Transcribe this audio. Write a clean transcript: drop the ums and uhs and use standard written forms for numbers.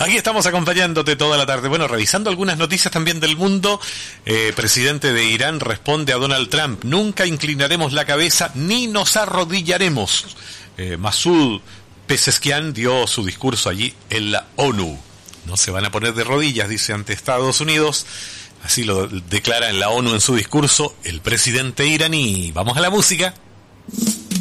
Aquí estamos acompañándote toda la tarde. Bueno, revisando algunas noticias también del mundo. Presidente de Irán responde a Donald Trump: nunca inclinaremos la cabeza ni nos arrodillaremos. Masoud Pezeshkian dio su discurso allí en la ONU. No se van a poner de rodillas, dice, ante Estados Unidos. Así lo declara en la ONU en su discurso el presidente iraní. Vamos a la música.